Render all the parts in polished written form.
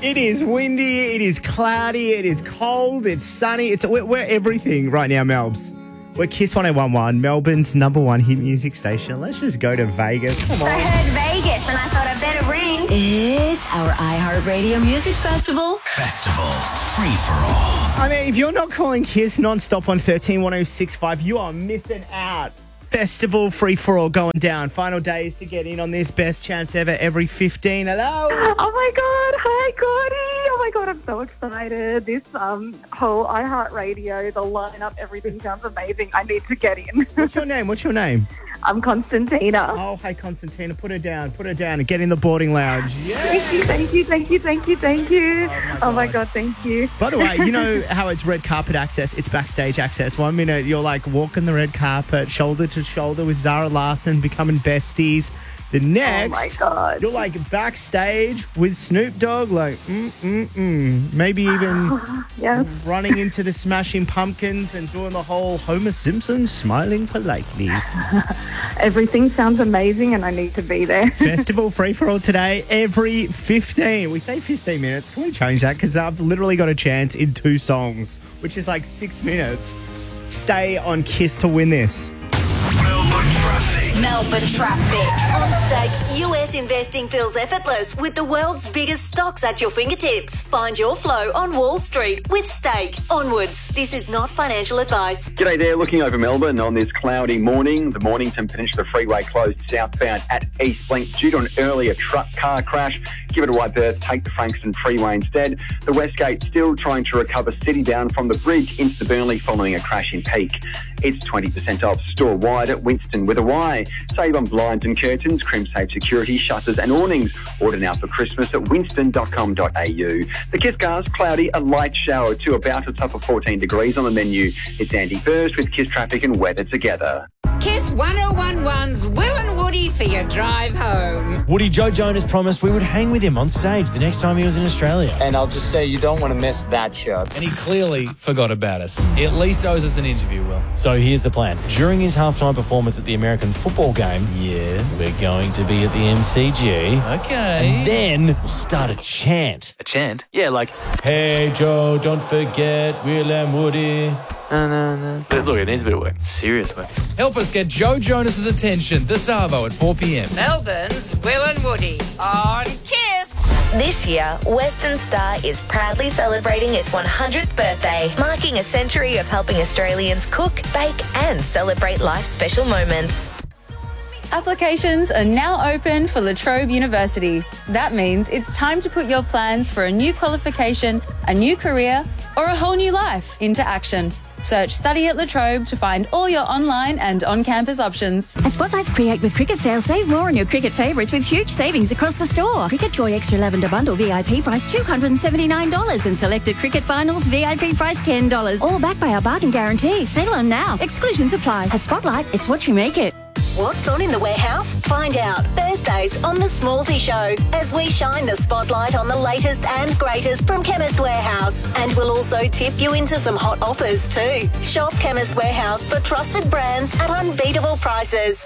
It is windy, it is cloudy, it is cold, it's sunny. We're everything right now, Melbs. We're Kiss 1011, Melbourne's number one hit music station. Let's just go to Vegas. Come on. I heard Vegas and I thought I'd better ring. It's our iHeartRadio Music Festival. Festival free for all. I mean, if you're not calling Kiss non-stop on 131065, you are missing out. Festival free for all going down. Final days to get in on this. Best chance ever every 15. Hello. Oh my God. Hi, Gordy. Oh my God. I'm so excited. This whole iHeartRadio, the lineup, everything sounds amazing. I need to get in. What's your name? I'm Constantina. Oh, hey, Constantina. Put her down and get in the boarding lounge. Yeah. Thank you. Oh my God. Thank you. By the way, you know how it's red carpet access? It's backstage access. 1 minute, you're like walking the red carpet, shoulder to shoulder with Zara Larsson, becoming besties. The next, oh my God, you're like backstage with Snoop Dogg, like, maybe even yes, running into the Smashing Pumpkins and doing the whole Homer Simpson smiling politely. everything sounds amazing and I need to be there. Festival free for all today, every 15. We say 15 minutes. Can we change that? Because I've literally got a chance in 2 songs, which is like 6 minutes. Stay on Kiss to win this. Melbourne traffic. On Stake, US investing feels effortless with the world's biggest stocks at your fingertips. Find your flow on Wall Street with Stake. Onwards. This is not financial advice. G'day there, looking over Melbourne on this cloudy morning. The Mornington Peninsula Freeway closed southbound at Eastlink due to an earlier car crash. Give it a wide berth, take the Frankston Freeway instead. The Westgate still trying to recover city-bound from the bridge into the Burnley following a crash in Peak. It's 20% off store-wide at Winston with a Y. Save on blinds and curtains, crimp-safe security, shutters and awnings. Order now for Christmas at winston.com.au. The Kiss Cars, cloudy, a light shower to about a top of 14 degrees on the menu. It's Andy Burst with Kiss Traffic and Weather together. Kiss 1011's Will and Woody for your drive home. Woody, Joe Jonas promised we would hang with him on stage the next time he was in Australia. And I'll just say you don't want to miss that show. And he clearly forgot about us. He at least owes us an interview, Will. So here's the plan. During his halftime performance at the American football game, we're going to be at the MCG. Okay. And then we'll start a chant. A chant? Yeah, like, hey, Joe, don't forget Will and Woody. But look, it needs a bit of work. Serious work. Help us get Joe Jonas's attention this Savo at 4 p.m. Melbourne's Will and Woody on Kiss. This year, Western Star is proudly celebrating its 100th birthday, marking a century of helping Australians cook, bake and celebrate life's special moments. Applications are now open for La Trobe University. That means it's time to put your plans for a new qualification, a new career, or a whole new life into action. Search Study at La Trobe to find all your online and on-campus options. At Spotlight's Create with Cricket sale, save more on your cricket favourites with huge savings across the store. Cricket Joy Extra Lavender Bundle VIP price $279 and selected cricket finals VIP price $10. All backed by our bargain guarantee. Sale on now. Exclusions apply. At Spotlight, it's what you make it. What's on in the warehouse? Find out Thursdays on The Smallsy Show as we shine the spotlight on the latest and greatest from Chemist Warehouse. And we'll also tip you into some hot offers too. Shop Chemist Warehouse for trusted brands at unbeatable prices.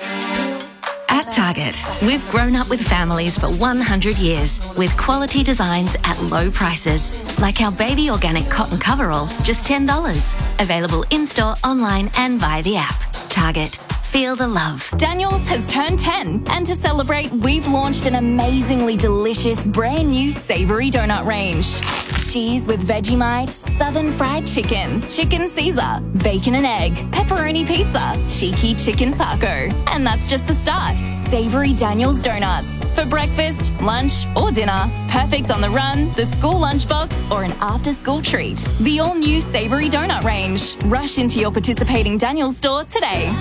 At Target, we've grown up with families for 100 years with quality designs at low prices. Like our baby organic cotton coverall, just $10. Available in-store, online and via the app. Target. Feel the love. Daniel's has turned 10, and to celebrate, we've launched an amazingly delicious brand new savoury donut range. Cheese with Vegemite, Southern fried chicken, chicken Caesar, bacon and egg, pepperoni pizza, cheeky chicken taco. And that's just the start. Savoury Daniel's Donuts. For breakfast, lunch or dinner. Perfect on the run, the school lunchbox or an after-school treat. The all-new Savoury Donut range. Rush into your participating Daniel's store today.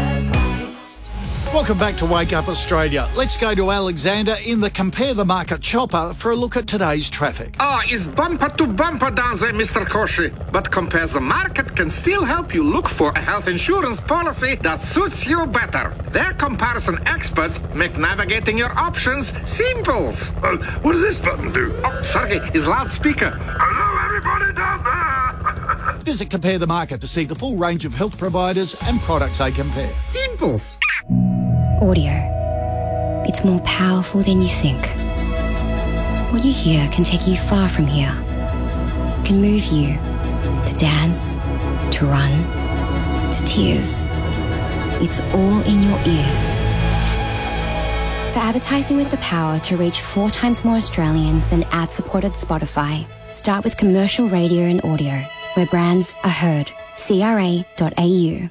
Welcome back to Wake Up Australia. Let's go to Alexander in the Compare the Market chopper for a look at today's traffic. It's bumper to bumper down there, Mr. Koshi. But Compare the Market can still help you look for a health insurance policy that suits you better. Their comparison experts make navigating your options simple. What does this button do? Oh, sorry, it's loudspeaker. Hello, everybody down there. Visit Compare the Market to see the full range of health providers and products they compare. Simples. Audio. It's more powerful than you think. What you hear can take you far from here. It can move you to dance, to run, to tears. It's all in your ears. For advertising with the power to reach 4 times more Australians than ad-supported Spotify, start with commercial radio and audio, where brands are heard. CRA.au.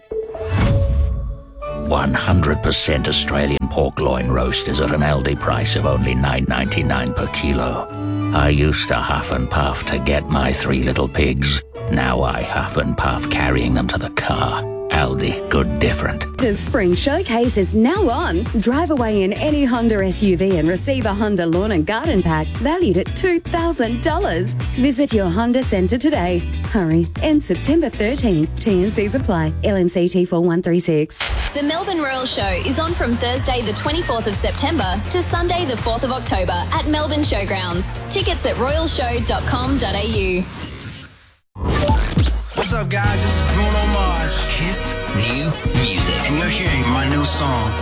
100% Australian pork loin roast is at an Aldi price of only $9.99 per kilo. I used to huff and puff to get my 3 little pigs. Now I huff and puff carrying them to the car. Aldi, good different. The Spring Showcase is now on. Drive away in any Honda SUV and receive a Honda Lawn and Garden Pack valued at $2,000. Visit your Honda Centre today. Hurry. Ends September 13th. TNCs apply. LMCT 4136. The Melbourne Royal Show is on from Thursday the 24th of September to Sunday the 4th of October at Melbourne Showgrounds. Tickets at royalshow.com.au. What's up, guys? This is Bruno Mars. Kiss New Music. And you're hearing my new song,